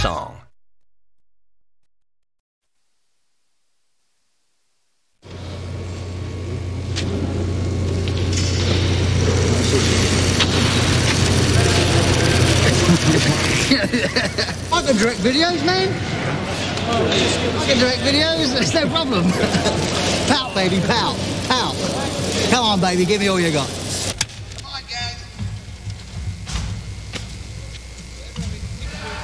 song. I can direct videos, man. I can direct videos, it's no problem. Pout, baby, pout, pout. Come on, baby, give me all you got.